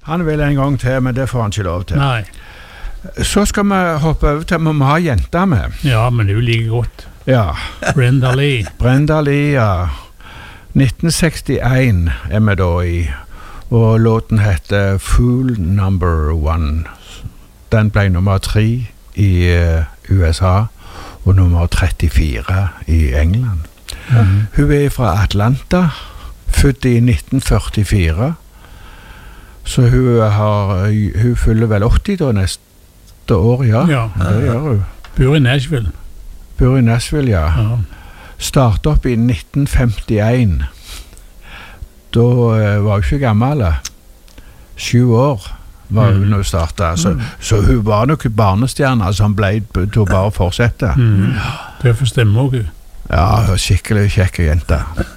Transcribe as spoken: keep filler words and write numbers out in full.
Han vil en gang til, men det får han ikke lov til. Nei. Så skal vi hoppe over til, må vi ha jenta med. Ja, men det er jo like godt. Ja. Brenda Lee. Brenda Lee, ja. nitten sekstien er vi da i, og låten heter Fool Number One. Den ble nummer tre i uh, U S A, og nummer trettifire i England. Mm. Hun er fra Atlanta, født i nitten førtifire, så hun, har, hun fyller vel åtti da neste år, ja. Ja. Det gjør hun. Bor i Nashville. Bor i Nashville, ja. Ja. Startet opp i nitten femtien. Da uh, var hun ikke gammel. Sju år var hun mm. når hun startet. Så, mm. så hun var nok barnestjerne som ble til å bare fortsette. Mm. Det forstår også. Ja, skikkelig kjekke jente.